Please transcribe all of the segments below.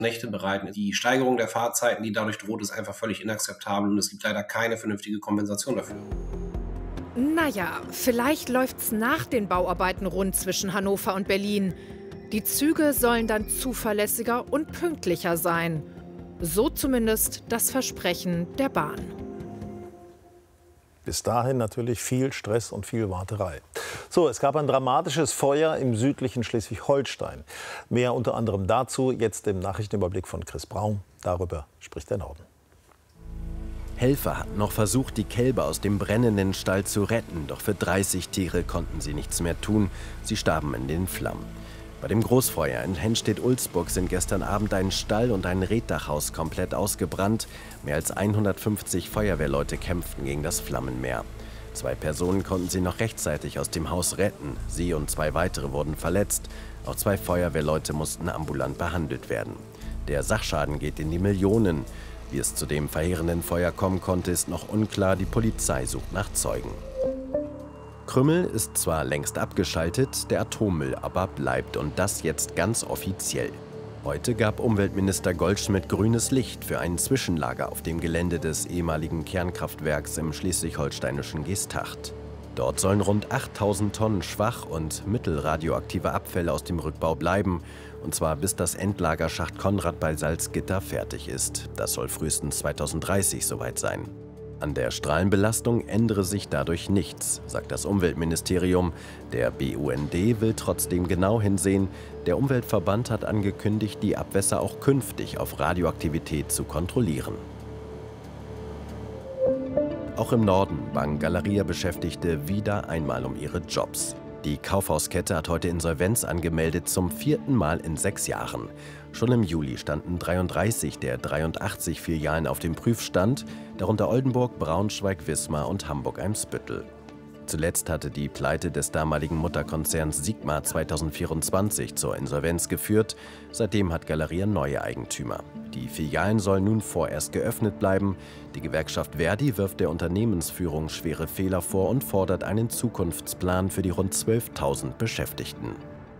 Nächte bereiten. Die Steigerung der Fahrzeiten, die dadurch droht, ist einfach völlig inakzeptabel und es gibt leider keine vernünftige Kompensation dafür. Naja, vielleicht läuft's nach den Bauarbeiten rund zwischen Hannover und Berlin. Die Züge sollen dann zuverlässiger und pünktlicher sein. So zumindest das Versprechen der Bahn. Bis dahin natürlich viel Stress und viel Warterei. So, es gab ein dramatisches Feuer im südlichen Schleswig-Holstein. Mehr unter anderem dazu jetzt im Nachrichtenüberblick von Chris Braun. Darüber spricht der Norden. Helfer hatten noch versucht, die Kälber aus dem brennenden Stall zu retten. Doch für 30 Tiere konnten sie nichts mehr tun. Sie starben in den Flammen. Bei dem Großfeuer in Henstedt-Ulzburg sind gestern Abend ein Stall und ein Reetdachhaus komplett ausgebrannt. Mehr als 150 Feuerwehrleute kämpften gegen das Flammenmeer. 2 Personen konnten sie noch rechtzeitig aus dem Haus retten. Sie und 2 weitere wurden verletzt. Auch 2 Feuerwehrleute mussten ambulant behandelt werden. Der Sachschaden geht in die Millionen. Wie es zu dem verheerenden Feuer kommen konnte, ist noch unklar. Die Polizei sucht nach Zeugen. Krümmel ist zwar längst abgeschaltet, der Atommüll aber bleibt und das jetzt ganz offiziell. Heute gab Umweltminister Goldschmidt grünes Licht für ein Zwischenlager auf dem Gelände des ehemaligen Kernkraftwerks im schleswig-holsteinischen Geesthacht. Dort sollen rund 8000 Tonnen schwach- und mittelradioaktive Abfälle aus dem Rückbau bleiben, und zwar bis das Endlager Schacht Konrad bei Salzgitter fertig ist. Das soll frühestens 2030 soweit sein. An der Strahlenbelastung ändere sich dadurch nichts, sagt das Umweltministerium. Der BUND will trotzdem genau hinsehen. Der Umweltverband hat angekündigt, die Abwässer auch künftig auf Radioaktivität zu kontrollieren. Auch im Norden bangen Galeria-Beschäftigte wieder einmal um ihre Jobs. Die Kaufhauskette hat heute Insolvenz angemeldet, zum 4. Mal in 6 Jahren. Schon im Juli standen 33 der 83 Filialen auf dem Prüfstand, darunter Oldenburg, Braunschweig, Wismar und Hamburg-Eimsbüttel. Zuletzt hatte die Pleite des damaligen Mutterkonzerns Sigma 2024 zur Insolvenz geführt. Seitdem hat Galeria neue Eigentümer. Die Filialen sollen nun vorerst geöffnet bleiben. Die Gewerkschaft Verdi wirft der Unternehmensführung schwere Fehler vor und fordert einen Zukunftsplan für die rund 12.000 Beschäftigten.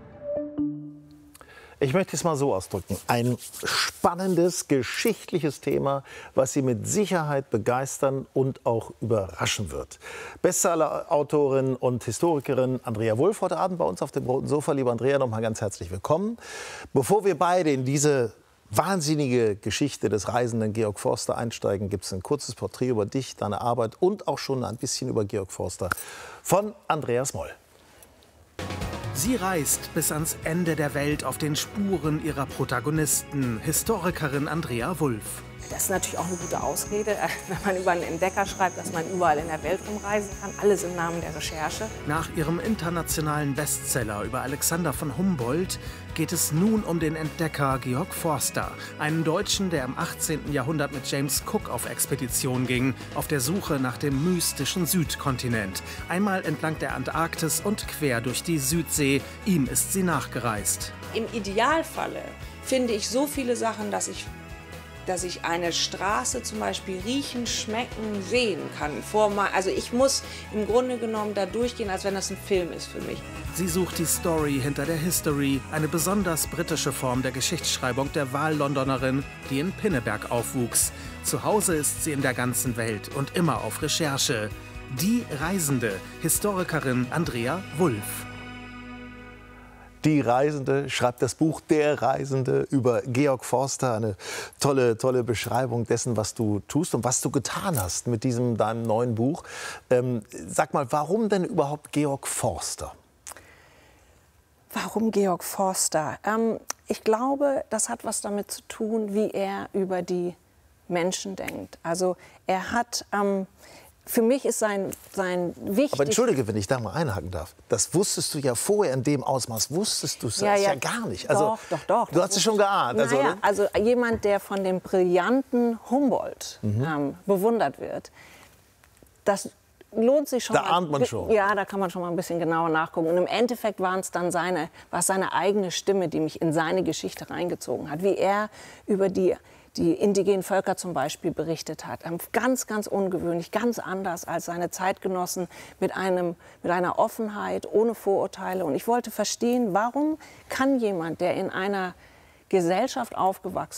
Ich möchte es mal so ausdrücken. Ein spannendes, geschichtliches Thema, was Sie mit Sicherheit begeistern und auch überraschen wird. Bestseller-Autorin und Historikerin Andrea Wulff heute Abend bei uns auf dem roten Sofa. Liebe Andrea, noch mal ganz herzlich willkommen. Bevor wir beide in diese wahnsinnige Geschichte des reisenden Georg Forster einsteigen, gibt es ein kurzes Porträt über dich, deine Arbeit und auch schon ein bisschen über Georg Forster von Andreas Moll. Sie reist bis ans Ende der Welt auf den Spuren ihrer Protagonisten, Historikerin Andrea Wulff. Das ist natürlich auch eine gute Ausrede, wenn man über einen Entdecker schreibt, dass man überall in der Welt rumreisen kann. Alles im Namen der Recherche. Nach ihrem internationalen Bestseller über Alexander von Humboldt geht es nun um den Entdecker Georg Forster, einen Deutschen, der im 18. Jahrhundert mit James Cook auf Expedition ging, auf der Suche nach dem mystischen Südkontinent. Einmal entlang der Antarktis und quer durch die Südsee. Ihm ist sie nachgereist. Im Idealfalle finde ich so viele Sachen, dass ich eine Straße zum Beispiel riechen, schmecken, sehen kann. Also ich muss im Grunde genommen da durchgehen, als wenn das ein Film ist für mich. Sie sucht die Story hinter der History, eine besonders britische Form der Geschichtsschreibung der Wahllondonerin, die in Pinneberg aufwuchs. Zu Hause ist sie in der ganzen Welt und immer auf Recherche. Die Reisende, Historikerin Andrea Wulff. Die Reisende schreibt das Buch Der Reisende über Georg Forster. Eine tolle Beschreibung dessen, was du tust und was du getan hast mit deinem neuen Buch. Sag mal, warum denn überhaupt Georg Forster? Warum Georg Forster? Ich glaube, das hat was damit zu tun, wie er über die Menschen denkt. Also er hat... Für mich ist sein wichtig... Aber entschuldige, wenn ich da mal einhaken darf. Das wusstest du ja vorher in dem Ausmaß, wusstest du es ja gar nicht. Also, Doch. Du hast es schon geahnt. Also jemand, der von dem brillanten Humboldt bewundert wird, das lohnt sich schon. Da ahnt man schon. Ja, da kann man schon mal ein bisschen genauer nachgucken. Und im Endeffekt war es dann seine eigene Stimme, die mich in seine Geschichte reingezogen hat. Wie er über die indigenen Völker zum Beispiel berichtet hat. Ganz, ganz ungewöhnlich, ganz anders als seine Zeitgenossen, mit einer Offenheit, ohne Vorurteile. Und ich wollte verstehen, warum kann jemand, der in einer Gesellschaft aufgewachsen